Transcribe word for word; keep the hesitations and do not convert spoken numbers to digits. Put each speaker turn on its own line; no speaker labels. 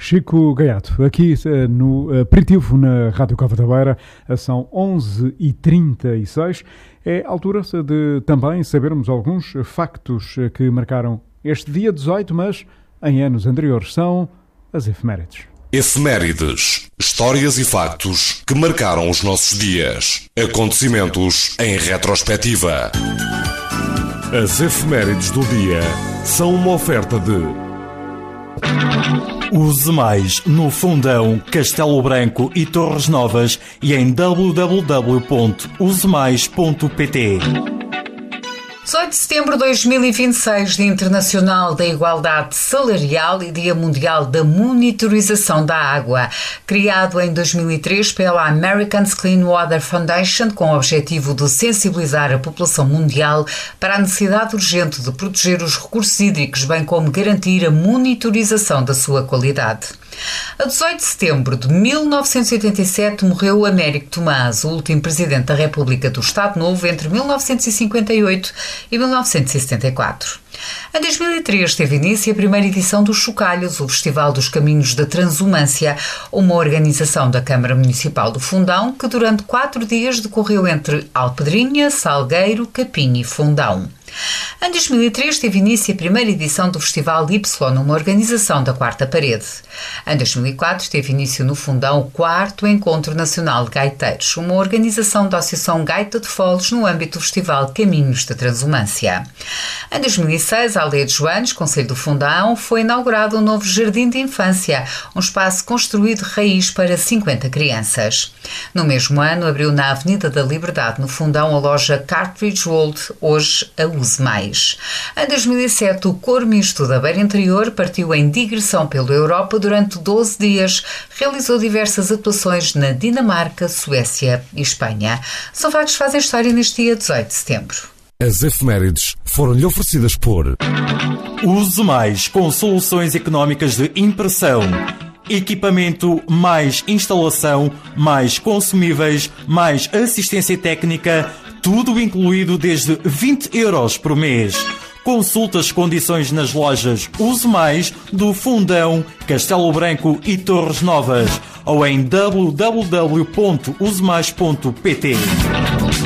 Chico Gaiato, aqui no Aperitivo na Rádio Cova da Beira, são onze e trinta e seis. É a altura de também sabermos alguns factos que marcaram este dia dezoito, mas em anos anteriores. São as efemérides.
Efemérides, histórias e factos que marcaram os nossos dias. Acontecimentos em retrospectiva. As efemérides do dia são uma oferta de...
Use mais no Fundão, Castelo Branco e Torres Novas e em w w w ponto use mais ponto p t.
dezoito de setembro de dois mil e vinte e seis, Dia Internacional da Igualdade Salarial e Dia Mundial da Monitorização da Água. Criado em dois mil e três pela American Clean Water Foundation com o objetivo de sensibilizar a população mundial para a necessidade urgente de proteger os recursos hídricos, bem como garantir a monitorização da sua qualidade. A dezoito de setembro de mil novecentos e oitenta e sete morreu Américo Tomás, o último presidente da República do Estado Novo entre mil novecentos e cinquenta e oito e mil novecentos e setenta e quatro. Em dois mil e três teve início a primeira edição dos Chocalhos, o Festival dos Caminhos da Transumância, uma organização da Câmara Municipal do Fundão que durante quatro dias decorreu entre Alpedrinha, Salgueiro, Capim e Fundão. Em dois mil e três teve início a primeira edição do Festival Y, uma organização da Quarta Parede. Em dois mil e quatro teve início no Fundão o quarto Encontro Nacional de Gaiteiros, uma organização da Associação Gaita de Foles no âmbito do Festival Caminhos da Transumância. Em dois mil e seis, a Aldeia de Joanes, Concelho do Fundão, foi inaugurado um novo Jardim de Infância, um espaço construído de raiz para cinquenta crianças. No mesmo ano, abriu na Avenida da Liberdade, no Fundão, a loja Cartridge World, hoje a Use Mais. Em dois mil e sete, o Coro Misto da Beira Interior partiu em digressão pela Europa durante doze dias. Realizou diversas atuações na Dinamarca, Suécia e Espanha. São factos que fazem história neste dia dezoito de setembro.
As efemérides foram-lhe oferecidas por...
Use Mais com soluções económicas de impressão. Equipamento, mais instalação, mais consumíveis, mais assistência técnica, tudo incluído desde vinte euros por mês. Consulte as condições nas lojas Use Mais do Fundão, Castelo Branco e Torres Novas ou em w w w ponto use mais ponto p t.